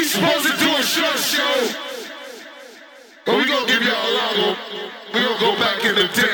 We supposed to do a short show, but we gonna give y'all a long one. We gonna go back in the day.